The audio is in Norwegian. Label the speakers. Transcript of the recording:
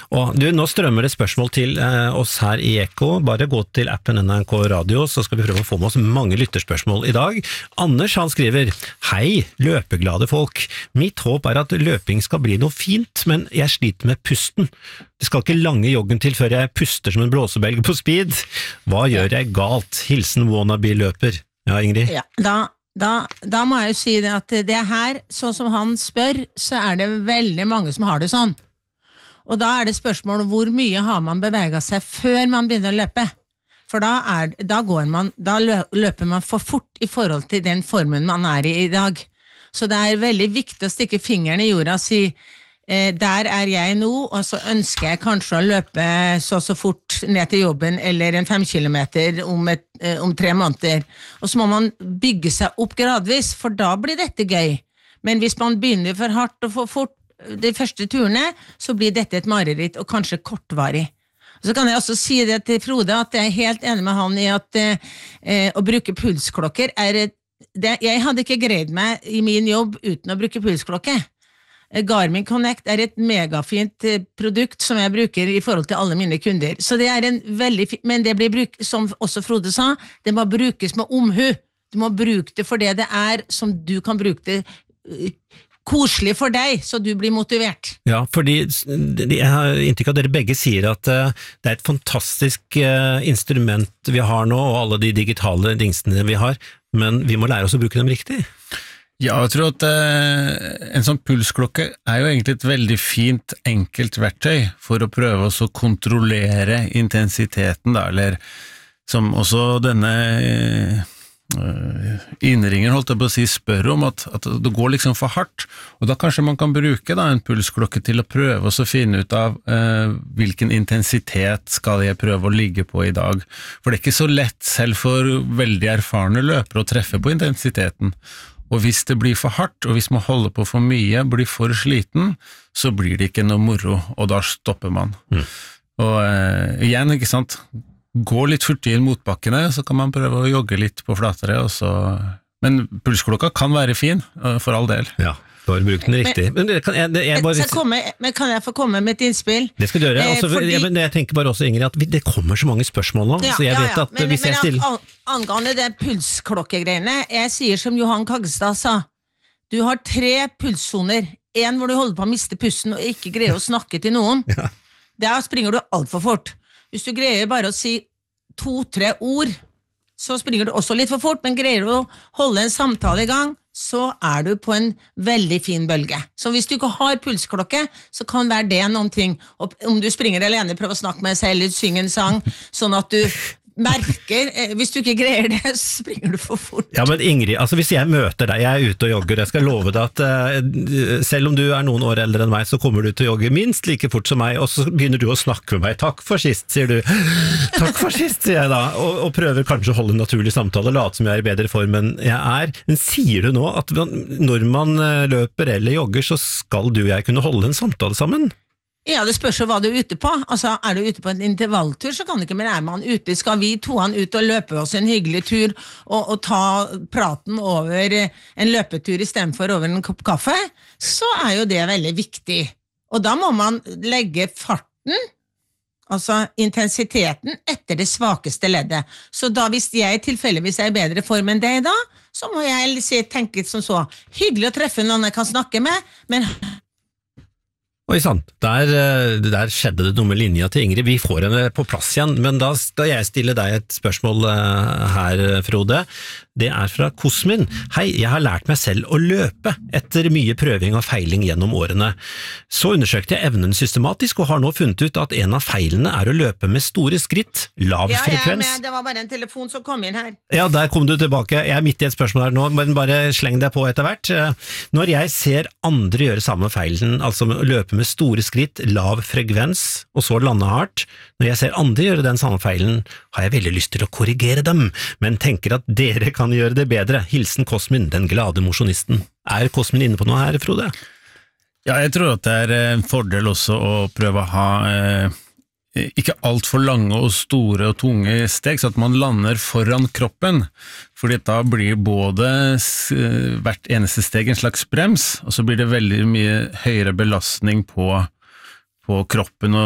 Speaker 1: Og du, nå strømmer det spørsmål til oss her i Eko. Bare gå til appen NRK Radio, så skal vi prøve å få med oss mange lytterspørsmål i dag. Anders, han skriver: Hei, løpeglade folk. Mitt håp at løping skal bli noe fint, men jeg sliter med pusten. Det skal ikke lange joggen til før jeg puster som en blåsebelg på speed. Hva gjør jeg galt? Hilsen wannabe-løper. Ja, Ingrid?
Speaker 2: Ja, da må jeg jo si det at det her, sånn som han spør, så det veldig mange som har det sånn. Og da det spørsmål hvor mye har man beveget seg før man begynner å løpe. For da løper man for fort i forhold til den formen man i dag. Så det veldig viktig å stikke fingeren i jorda og si, der jeg nå, og så ønsker jeg kanskje å løpe så fort ned til jobben, eller 5 kilometer om 3 måneder. Og så må man bygge seg opp gradvis, for da blir dette gøy. Men hvis man begynner for hardt og for fort, de første turene, så blir dette et mareritt, og kanskje kortvarig. Så kan jeg også si det til Frode, at jeg helt enig med han i at å bruke pulsklokker jeg hadde ikke greid meg i min jobb uten å bruke pulsklokke. Garmin Connect et megafint produkt som jeg bruker i forhold til alle mine kunder. Så det en veldig men det blir brukt, som også Frode sa, det må brukes med omhu. Du må bruke det for det som du kan bruke det koselig for deg, så du blir motivert.
Speaker 1: Ja, fordi jeg har inntrykk av at dere begge sier at det et fantastisk instrument vi har nå, og alle de digitale dingstene vi har, men vi må lære oss å bruke dem riktig.
Speaker 3: Ja, jeg tror at en sånn pulsklokke jo egentlig et veldig fint, enkelt verktøy for å prøve å kontrollere intensiteten, da, eller som også denne innringer holdt jeg på å si spør om at det går liksom for hardt, og da kanskje man kan bruke en pulsklokke til å prøve å finne ut av hvilken intensitet skal jeg prøve å ligge på i dag, for det ikke så lett selv for veldig erfarne løpere å treffe på intensiteten, og hvis det blir for hardt, og hvis man holder på for mye, blir for sliten, så blir det ikke noe moro, og da stopper man. Og igjen, ikke sant, gå litt furtig inn motbakkene, så kan man prøve å jogge litt på flatere, men pulsklokka kan være fin, for all del.
Speaker 1: Ja, du har brukt den riktig.
Speaker 2: Men kan jeg få komme med et innspill?
Speaker 1: Det skal du gjøre. Jeg tenker bare også, Ingrid, at det kommer så mange spørsmål nå, så jeg vet at hvis jeg stiller...
Speaker 2: Angående det pulsklokkegreiene, jeg sier som Johan Kagstad sa, du har 3 pulssoner, en hvor du holder på å miste pusten og ikke greier å snakke til noen. Der springer du alt for fort. Hvis du greier bare å si 2-3 ord, så springer du også litt for fort, men greier du å holde en samtale i gang, så du på en veldig fin bølge. Så hvis du ikke har pulsklokke, så kan være det noen ting. Og om du springer alene, prøv å snakke med deg selv, synge en sang, sånn at du merker, hvis du ikke greier det, så springer du for fort.
Speaker 1: Ja, men Ingrid, altså hvis jeg møter deg, jeg ute og jogger, jeg skal love deg at selv om du noen år eldre enn meg, så kommer du til å jogge minst like fort som meg, og så begynner du å snakke med meg. Takk for sist, sier du. Takk for sist, sier jeg da, og prøver kanskje å holde en naturlig samtale, late som jeg i bedre form enn jeg Men sier du nå at når man løper eller jogger, så skal du og jeg kunne holde en samtale sammen?
Speaker 2: Ja, det spørs hva du ute på. Altså, du ute på en intervalltur, så kan det ikke, men man ute, skal vi ut og løpe oss en hyggelig tur og ta praten over en løpetur i stedet for over en kopp kaffe, så jo det veldig viktig. Og da må man legge farten, altså intensiteten, etter det svakeste leddet. Så da hvis jeg tilfeldigvis i bedre form enn deg da, så må jeg tenke som så, hyggelig å treffe noen jeg kan snakke med, men...
Speaker 1: Oi sant, der skjedde det noe med linja til Ingrid. Vi får henne på plass igjen, men da skal jeg stille deg et spørsmål her, Frode. Det fra Kosmin. Hei, jeg har lært meg selv å løpe etter mye prøving og feiling gjennom årene. Så undersøkte jeg evnen systematisk og har nå funnet ut at en av feilene å løpe med store skritt, lav frekvens.
Speaker 2: Ja, det var bare en telefon som kom inn her.
Speaker 1: Ja, der kom du tilbake. Jeg midt i et spørsmål her nå, men bare sleng deg på etter hvert. Når jeg ser andre gjøre samme feilen, altså løpe med store skritt, lav frekvens, og så lande hardt, når jeg ser andre gjøre den samme feilen, har jeg veldig lyst til å korrigere dem, men tenker at dere kan gjøre det bedre. Hilsen Kosmin, den glade mosjonisten. Kosmin inne på noe her, Frode?
Speaker 3: Ja, jeg tror at det en fordel også å prøve å ha ikke alt for lange og store og tunge steg, så at man lander foran kroppen, fordi da blir både hvert eneste steg en slags brems, og så blir det veldig mye høyere belastning på kroppen og